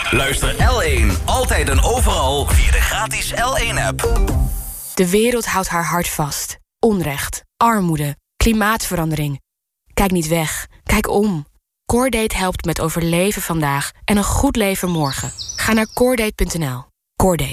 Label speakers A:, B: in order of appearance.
A: Luister L1 altijd en overal via de gratis L1-app.
B: De wereld houdt haar hart vast. Onrecht, armoede, klimaatverandering. Kijk niet weg, kijk om. Coordate helpt met overleven vandaag en een goed leven morgen. Ga naar coordate.nl. Coordate.